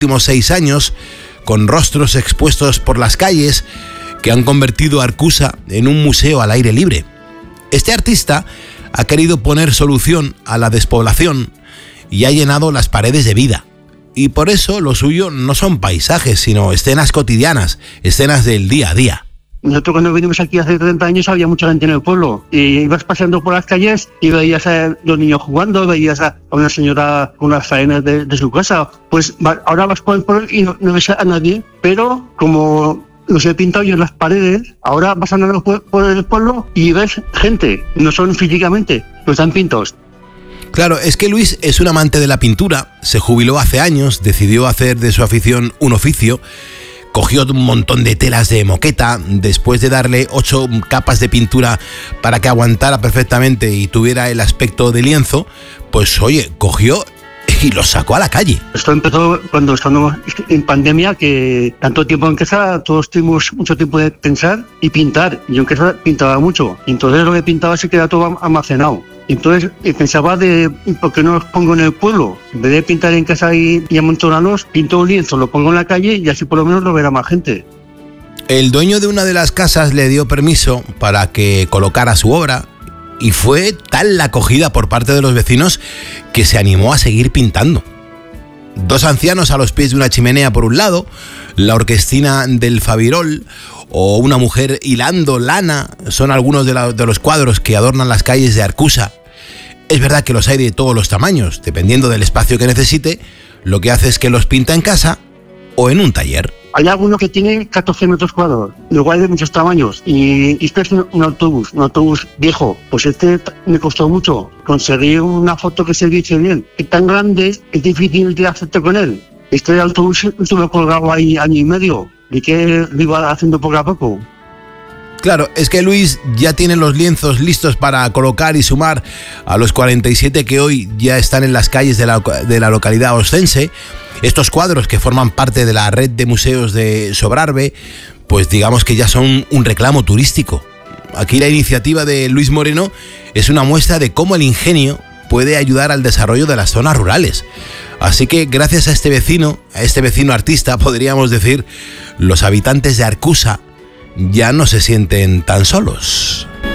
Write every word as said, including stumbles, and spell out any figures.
últimos seis años, con rostros expuestos por las calles que han convertido a Arcusa en un museo al aire libre. Este artista ha querido poner solución a la despoblación y ha llenado las paredes de vida. Y por eso lo suyo no son paisajes, sino escenas cotidianas, escenas del día a día. Nosotros cuando vinimos aquí hace treinta años había mucha gente en el pueblo y ibas paseando por las calles y veías a los niños jugando, veías a una señora con las faenas de, de su casa. Pues ahora vas por el pueblo y no, no ves a nadie, pero como los he pintado yo en las paredes, ahora vas andando por, por el pueblo y ves gente, no son físicamente, pero están pintados. Claro, es que Luis es un amante de la pintura, se jubiló hace años, decidió hacer de su afición un oficio. Cogió un montón de telas de moqueta, después de darle ocho capas de pintura para que aguantara perfectamente y tuviera el aspecto de lienzo, pues oye, cogió y lo sacó a la calle. Esto empezó cuando estábamos en pandemia, que tanto tiempo en casa, todos tuvimos mucho tiempo de pensar y pintar. Yo en casa pintaba mucho, entonces lo que pintaba se quedaba todo almacenado. Entonces pensaba de, ¿por qué no los pongo en el pueblo? En vez de pintar en casa y, y amontonarlos, pinto un lienzo, lo pongo en la calle y así por lo menos lo verá más gente. El dueño de una de las casas le dio permiso para que colocara su obra y fue tal la acogida por parte de los vecinos que se animó a seguir pintando. Dos ancianos a los pies de una chimenea por un lado, la orquestina del Fabirol o una mujer hilando lana son algunos de, la, de los cuadros que adornan las calles de Arcusa. Es verdad que los hay de todos los tamaños, dependiendo del espacio que necesite. Lo que hace es que los pinta en casa o en un taller. Hay algunos que tienen catorce metros cuadrados, luego hay de muchos tamaños. Y este es un, un autobús, un autobús viejo. Pues este me costó mucho conseguir una foto que se viese bien. Es tan grande, es difícil de hacerte con él. Este autobús estuve colgado ahí año y medio, y que lo iba haciendo poco a poco. Claro, es que Luis ya tiene los lienzos listos para colocar y sumar a los cuarenta y siete que hoy ya están en las calles de la, de la localidad ostense. Estos cuadros que forman parte de la red de museos de Sobrarbe, pues digamos que ya son un reclamo turístico. Aquí la iniciativa de Luis Moreno es una muestra de cómo el ingenio puede ayudar al desarrollo de las zonas rurales. Así que gracias a este vecino, a este vecino artista, podríamos decir, los habitantes de Arcusa ya no se sienten tan solos.